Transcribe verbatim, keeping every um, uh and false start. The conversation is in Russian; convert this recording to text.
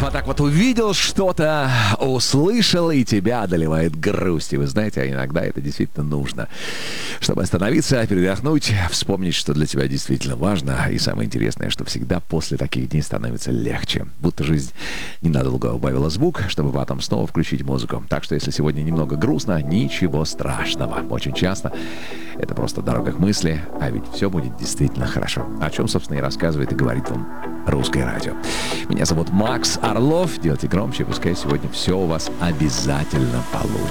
вот так вот увидел что-то, услышал, и тебя одолевает грусть. И вы знаете, а иногда это действительно нужно, чтобы остановиться, передохнуть, вспомнить, что для тебя действительно важно. И самое интересное, что всегда после таких дней становится легче. Будто жизнь ненадолго убавила звук, чтобы потом снова включить музыку. Так что если сегодня немного грустно, ничего страшного. Очень часто это просто дорога к мысли, а ведь все будет действительно хорошо. О чем, собственно, и рассказывает и говорит вам Русское радио. Меня зовут Макс Орлов. Делайте громче, пускай сегодня все у вас обязательно получится.